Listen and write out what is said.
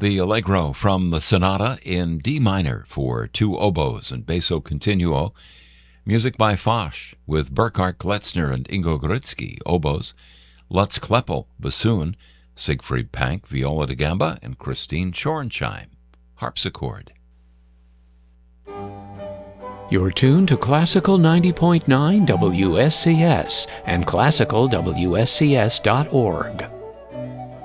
The Allegro from the Sonata in D minor for two oboes and basso continuo. Music by Foch with Burkhard Kletzner and Ingo Gritsky, oboes, Lutz Kleppel, bassoon, Siegfried Pank, viola da gamba, and Christine Schornsheim, harpsichord. You're tuned to Classical 90.9 WSCS and classicalwscs.org.